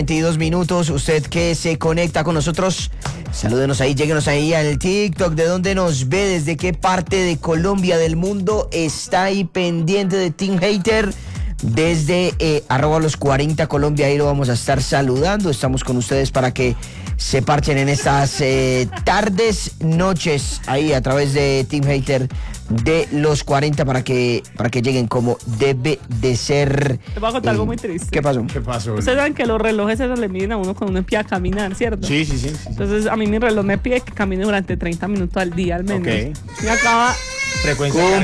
22 minutos, usted que se conecta con nosotros, salúdenos ahí, lléguenos ahí al TikTok, de dónde nos ve, desde qué parte de Colombia, del mundo, está ahí pendiente de Team Hater, desde @los40 Colombia, ahí lo vamos a estar saludando, estamos con ustedes para que se parchen en estas tardes, noches, ahí a través de Team Hater de los 40 para que lleguen como debe de ser. Te voy a contar algo muy triste. ¿Qué pasó? ¿Qué pasó? Ustedes saben que los relojes esos le miden a uno cuando uno empieza a caminar, ¿cierto? Sí. Entonces a mí mi reloj me pide que camine durante 30 minutos al día al menos. Ok. Me acaba Frecuencia